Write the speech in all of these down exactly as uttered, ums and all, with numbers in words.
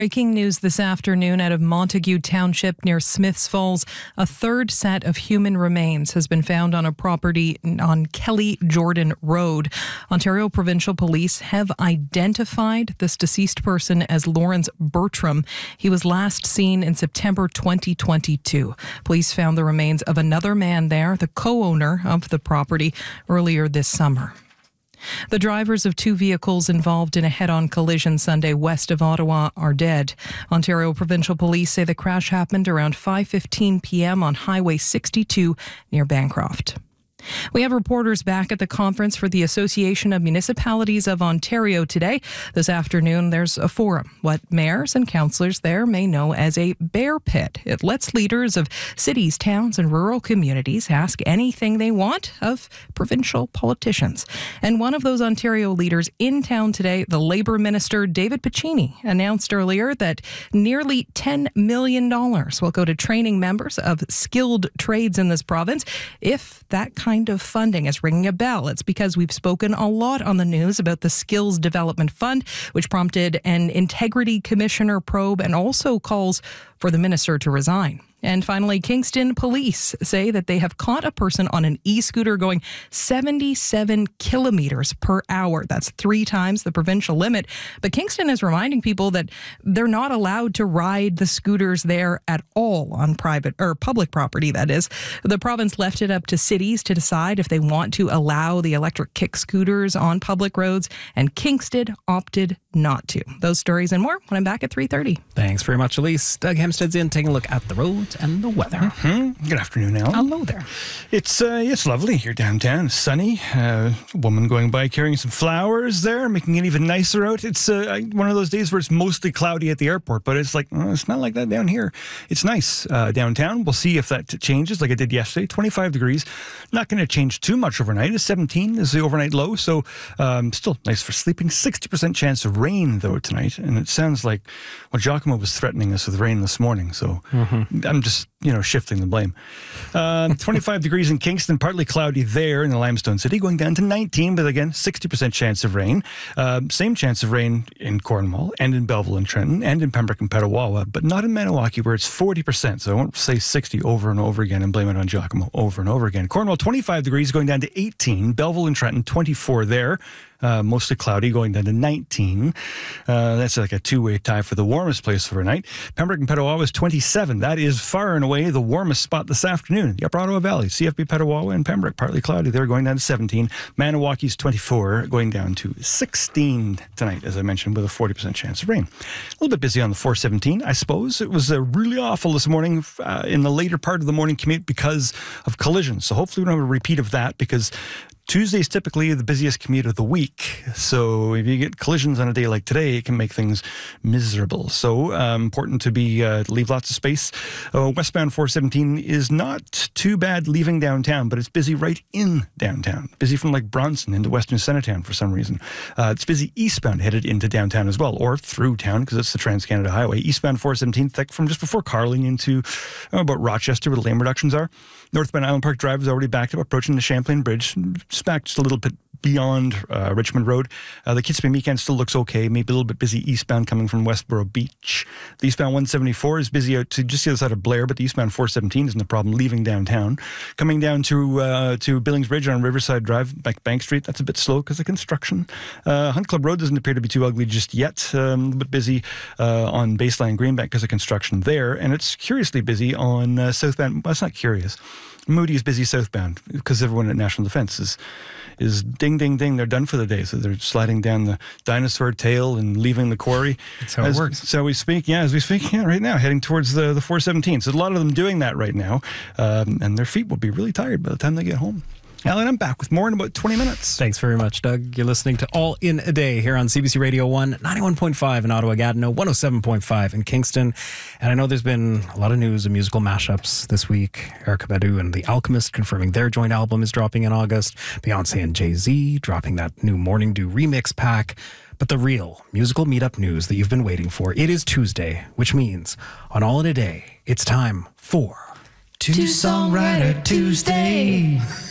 Breaking news this afternoon out of Montague Township near Smiths Falls. A third set of human remains has been found on a property on Kelly Jordan Road. Ontario Provincial Police have identified this deceased person as Lawrence Bertram. He was last seen in September twenty twenty-two. Police found the remains of another man there, the co-owner of the property, earlier this summer. The drivers of two vehicles involved in a head-on collision Sunday west of Ottawa are dead. Ontario Provincial Police say the crash happened around five fifteen p.m. on Highway sixty-two near Bancroft. We have reporters back at the conference for the Association of Municipalities of Ontario today. This afternoon, there's a forum, what mayors and councillors there may know as a bear pit. It lets leaders of cities, towns, and rural communities ask anything they want of provincial politicians. And one of those Ontario leaders in town today, the Labour Minister David Piccini, announced earlier that nearly ten million dollars will go to training members of skilled trades in this province if that kind kind of funding is ringing a bell. It's because we've spoken a lot on the news about the Skills Development Fund, which prompted an Integrity Commissioner probe and also calls for the minister to resign. And finally, Kingston police say that they have caught a person on an e-scooter going seventy-seven kilometers per hour. That's three times the provincial limit. But Kingston is reminding people that they're not allowed to ride the scooters there at all on private or public property, that is. The province left it up to cities to decide if they want to allow the electric kick scooters on public roads, and Kingston opted not to. Those stories and more when I'm back at three thirty. Thanks very much, Elise. Doug Hemstead's in, taking a look at the roads and the weather. Mm-hmm. Good afternoon, Alan. Hello there. It's uh, it's lovely here downtown. Sunny. Uh, a woman going by carrying some flowers there, making it even nicer out. It's uh, one of those days where it's mostly cloudy at the airport, but it's like, oh, it's not like that down here. It's nice uh, downtown. We'll see if that t- changes like it did yesterday. twenty-five degrees. Not going to change too much overnight. It's seventeen is the overnight low, so um, still nice for sleeping. sixty percent chance of rain, though, tonight. And it sounds like, well, Giacomo was threatening us with rain this morning, so mm-hmm. I'm just, you know, shifting the blame. Uh, twenty-five degrees in Kingston, partly cloudy there in the Limestone City, going down to nineteen, but again, sixty percent chance of rain. Uh, same chance of rain in Cornwall and in Belleville and Trenton and in Pembroke and Petawawa, but not in Maniwaki where it's forty percent. So I won't say sixty over and over again and blame it on Giacomo over and over again. Cornwall, twenty-five degrees, going down to eighteen. Belleville and Trenton, twenty-four there. Uh, mostly cloudy, going down to nineteen. Uh, that's like a two-way tie for the warmest place overnight. Pembroke and Petawawa is twenty-seven. That is far and away the warmest spot this afternoon. The Upper Ottawa Valley, C F B Petawawa and Pembroke, partly cloudy. They're going down to seventeen. Maniwaki's twenty-four, going down to sixteen tonight, as I mentioned, with a forty percent chance of rain. A little bit busy on the four seventeen, I suppose. It was uh, really awful this morning uh, in the later part of the morning commute because of collisions. So hopefully we don't have a repeat of that, because Tuesday's typically the busiest commute of the week. So if you get collisions on a day like today, it can make things miserable. So um, important to be uh, leave lots of space. Uh, westbound four seventeen is not too bad leaving downtown, but it's busy right in downtown. Busy from like Bronson into Western Centretown for some reason. Uh, it's busy eastbound headed into downtown as well, or through town because it's the Trans-Canada Highway. Eastbound four seventeen thick from just before Carling into oh, about Rochester where the lane reductions are. Northbound Island Park Drive is already backed up, approaching the Champlain Bridge. Just back just a little bit beyond uh, Richmond Road. Uh, the Kitzbühel Weekend still looks okay, maybe a little bit busy eastbound coming from Westboro Beach. The eastbound one seventy-four is busy out to just the other side of Blair, but the eastbound four seventeen isn't a problem leaving downtown. Coming down to uh, to Billings Bridge on Riverside Drive, back Bank Street, that's a bit slow because of construction. Uh, Hunt Club Road doesn't appear to be too ugly just yet. Um, a little bit busy uh, on Baseline Greenbank because of construction there, and it's curiously busy on uh, southbound. Well, it's not curious. Moody is busy southbound because everyone at National Defence is is ding, ding, ding. They're done for the day. So they're sliding down the dinosaur tail and leaving the quarry. That's how as, it works. So we speak, yeah, as we speak, yeah, right now, heading towards the, the four seventeen. So a lot of them doing that right now. Um, and their feet will be really tired by the time they get home. Alan, I'm back with more in about twenty minutes. Thanks very much, Doug. You're listening to All in a Day here on C B C Radio one, ninety-one point five in Ottawa-Gatineau, one oh seven point five in Kingston. And I know there's been a lot of news of musical mashups this week. Erykah Badu and The Alchemist confirming their joint album is dropping in August. Beyonce and Jay-Z dropping that new Morning Dew remix pack. But the real musical meetup news that you've been waiting for, it is Tuesday, which means on All in a Day, it's time for Two Songwriter Tuesday.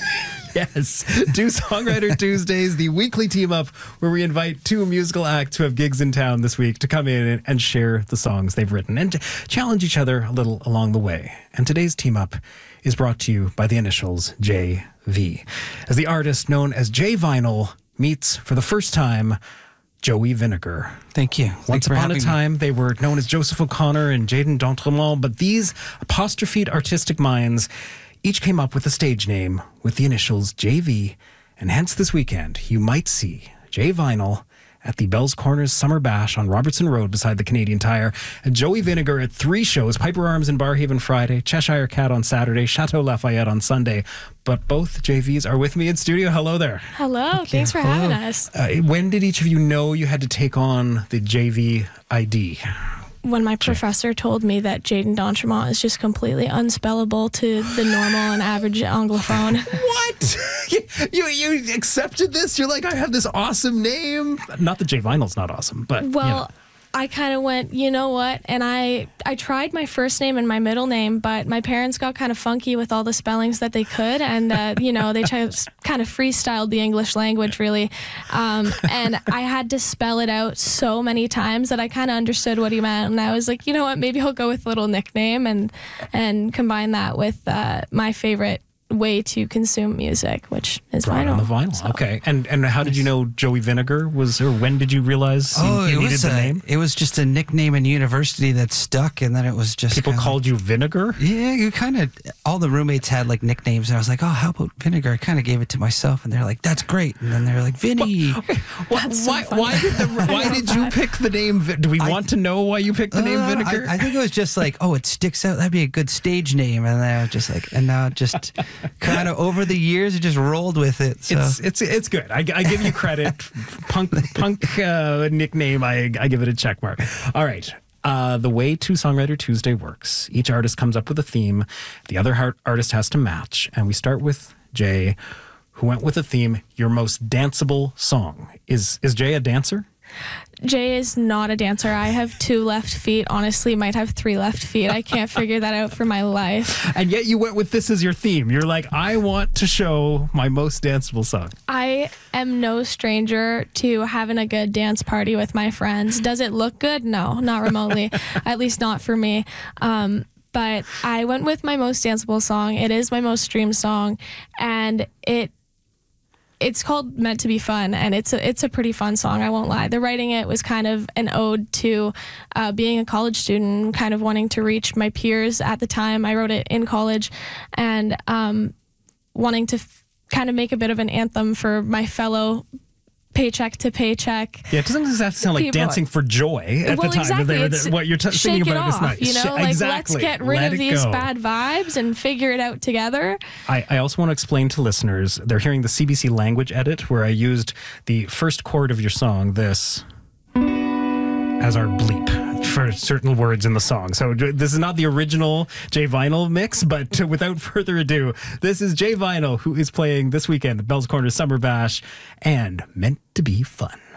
Yes, Two Songwriter Tuesdays, the weekly team up where we invite two musical acts who have gigs in town this week to come in and share the songs they've written and to challenge each other a little along the way. And today's team up is brought to you by the initials J V, as the artist known as J Vinyl meets for the first time Joey Vinegar. Thank you. Once Thanks for upon a having time, me. they were known as Joseph O'Connor and Jaden D'Entremont, but these apostrophed artistic minds each came up with a stage name with the initials J V, and hence this weekend you might see J Vinyl at the Bell's Corners Summer Bash on Robertson Road beside the Canadian Tire, and Joey Vinegar at three shows, Piper Arms in Barhaven Friday, Cheshire Cat on Saturday, Chateau Lafayette on Sunday. But both J Vs are with me in studio. Hello there. Hello. Thanks for having us. Uh, when did each of you know you had to take on the J V I D? When my professor told me that Jaden D'Entremont is just completely unspellable to the normal and average Anglophone. What? you, you you accepted this? You're like, I have this awesome name. Not that J Vinyl's not awesome, but Well, you know. I kind of went, you know what? And I I tried my first name and my middle name, but my parents got kind of funky with all the spellings that they could, and uh, you know they just kind of freestyled the English language really, um, and I had to spell it out so many times that I kind of understood what he meant, and I was like, you know what? Maybe I'll go with a little nickname and and combine that with uh, my favorite way to consume music, which is Right vinyl. on the vinyl. So- Okay. And and how did you know Joey Vinegar was, or when did you realize you, Oh, you it needed was the a, name? it was just a nickname in university that stuck, and then it was just People kinda called you Vinegar? Like, yeah, you kind of. All the roommates had like nicknames, and I was like, "Oh, how about Vinegar?" I kind of gave it to myself, and they're like, "That's great." And then they're like, "Vinny." Why, That's so why, funny. why did the, why did you pick the name? Vi- Do we I- want to know why you picked the name Uh, Vinegar? I, I think it was just like, oh, it sticks out. That'd be a good stage name, and then I was just like, and now just kind of over the years, it just rolled with it. So. It's it's it's good. I, I give you credit. punk punk uh, nickname. I I give it a check mark. All right. Uh, the way Two Songwriter Tuesday works: each artist comes up with a theme, the other har- artist has to match, and we start with Jay, who went with a theme: your most danceable song. Is is Jay a dancer? Jay is not a dancer. I have two left feet. Honestly, might have three left feet. I can't figure that out for my life. And yet you went with this as your theme. You're like, I want to show my most danceable song. I am no stranger to having a good dance party with my friends. Does it look good? No, not remotely. At least not for me. Um, but I went with my most danceable song. It is my most streamed song, and it it's called Meant to Be Fun, and it's a, it's a pretty fun song, I won't lie. The writing it was kind of an ode to uh, being a college student, kind of wanting to reach my peers at the time. I wrote it in college, and um, wanting to f- kind of make a bit of an anthem for my fellow paycheck to paycheck. Yeah, it doesn't exactly sound like People- dancing for joy at Well, the time. exactly. They were It's the, what you're t- shake singing it about off, this night. you know, Sh- like exactly. let's get rid Let of it these go. bad vibes and figure it out together. I, I also want to explain to listeners, they're hearing the C B C language edit where I used the first chord of your song, this, as our bleep for certain words in the song. So this is not the original J Vinyl mix, but without further ado, this is J Vinyl, who is playing this weekend at Bell's Corners Summer Bash and Meant to Be Fun.